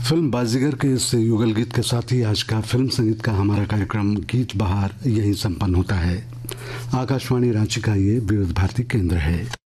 Film बाजीगर के इस युगल गीत के साथ ही आज का फिल्म संगीत का हमारा कार्यक्रम गीत बहार यहीं संपन्न होता है। आकाशवाणी रांची का ये विविध भारती केंद्र है।